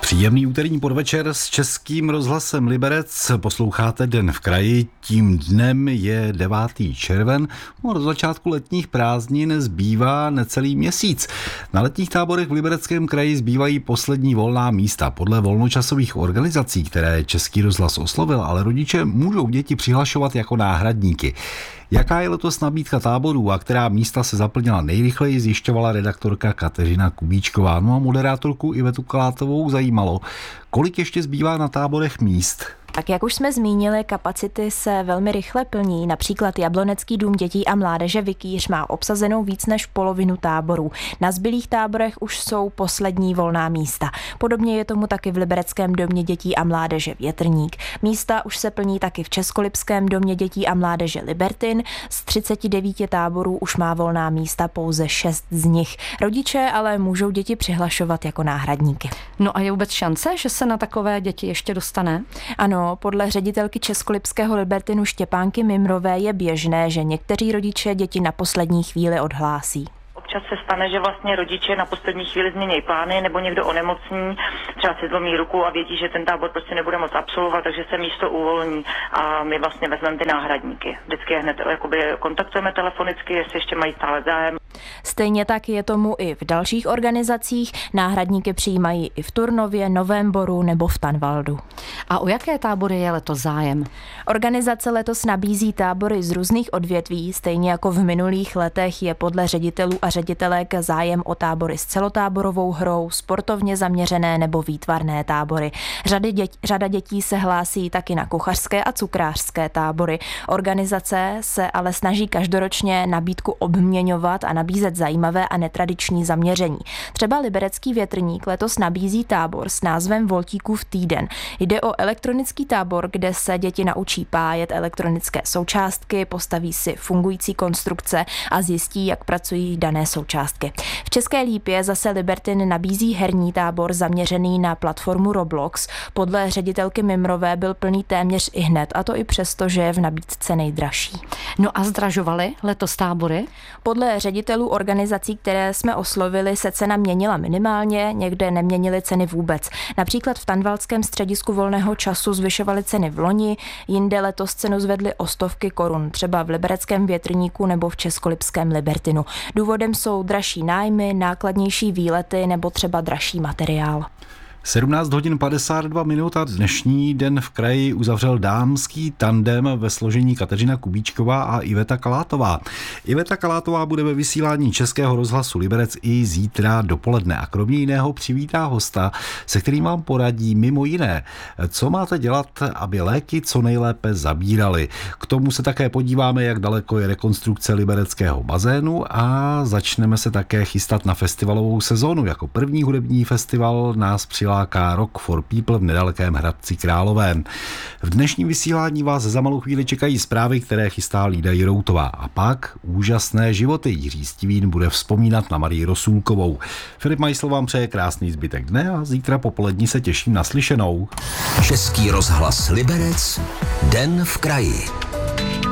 Příjemný úterní podvečer s Českým rozhlasem Liberec. Posloucháte Den v kraji. Tím dnem je 9. červen. Od začátku letních prázdnin zbývá necelý měsíc. Na letních táborech v Libereckém kraji zbývají poslední volná místa. Podle volnočasových organizací, které Český rozhlas oslovil, ale rodiče můžou děti přihlašovat jako náhradníky. Jaká je letos nabídka táborů a která místa se zaplnila nejrychleji, zjišťovala redaktorka Kateřina Kubíčková. No a moderátorku Ivetu Kalátovou zajímalo, kolik ještě zbývá na táborech míst. Tak jak už jsme zmínili, kapacity se velmi rychle plní. Například Jablonecký dům dětí a mládeže Vikýř má obsazenou víc než polovinu táborů. Na zbylých táborech už jsou poslední volná místa. Podobně je tomu taky v Libereckém domě dětí a mládeže Větrník. Místa už se plní taky v Českolipském domě dětí a mládeže Libertin. Z 39 táborů už má volná místa pouze 6 z nich. Rodiče ale můžou děti přihlašovat jako náhradníky. No a je vůbec šance, že se na takové děti ještě dostane? Ano, podle ředitelky Českolipského Libertinu Štěpánky Mimrové je běžné, že někteří rodiče děti na poslední chvíli odhlásí. Občas se stane, že vlastně rodiče na poslední chvíli změní plány nebo někdo onemocní, třeba si zlomí ruku a vědí, že ten tábor prostě nebude moc absolvovat, takže se místo uvolní a my vlastně vezmeme ty náhradníky. Vždycky je hned kontaktujeme telefonicky, jestli ještě mají stále zájem. Stejně tak je tomu i v dalších organizacích. Náhradníky přijímají i v Turnově, Novém Boru nebo v Tanvaldu. A o jaké tábory je letos zájem? Organizace letos nabízí tábory z různých odvětví, stejně jako v minulých letech je podle ředitelů a ředitelek zájem o tábory s celotáborovou hrou, sportovně zaměřené nebo výtvarné tábory. Řada dětí se hlásí taky na kuchařské a cukrářské tábory. Organizace se ale snaží každoročně nabídku obměňovat a nabízet zajímavé a netradiční zaměření. Třeba Liberecký Větrník letos nabízí tábor s názvem Voltíkův týden. Jde o elektronický tábor, kde se děti naučí pájet elektronické součástky, postaví si fungující konstrukce a zjistí, jak pracují dané součástky. V České Lípě zase Libertin nabízí herní tábor zaměřený na platformu Roblox. Podle ředitelky Mimrové byl plný téměř ihned, a to i přesto, že je v nabídce nejdražší. No a zdražovaly letos tábory? Podle ředitelů organizací, které jsme oslovili, se cena měnila minimálně, někde neměnily ceny vůbec. Například v Tanvaldském středisku volného času zvyšovaly ceny v loni, jinde letos cenu zvedly o stovky korun, třeba v Libereckém Větrníku nebo v Českolipském Libertinu. Důvodem jsou dražší nájmy, nákladnější výlety nebo třeba dražší materiál. 17 hodin 52 minut a dnešní Den v kraji uzavřel dámský tandem ve složení Kateřina Kubíčková a Iveta Kalátová. Iveta Kalátová bude ve vysílání Českého rozhlasu Liberec i zítra dopoledne a kromě jiného přivítá hosta, se kterým vám poradí mimo jiné, co máte dělat, aby léky co nejlépe zabírali. K tomu se také podíváme, jak daleko je rekonstrukce libereckého bazénu a začneme se také chystat na festivalovou sezónu. Jako první hudební festival nás přiláká Rock for People v nedalekém Hradci Králové. V dnešním vysílání vás za malou chvíli čekají zprávy, které chystá Lída Jiroutová. A pak úžasné životy. Jiří Stivín bude vzpomínat na Marii Rosůlkovou. Filip Majsl vám přeje krásný zbytek dne a zítra popolední se těším na slyšenou. Český rozhlas Liberec, Den v kraji.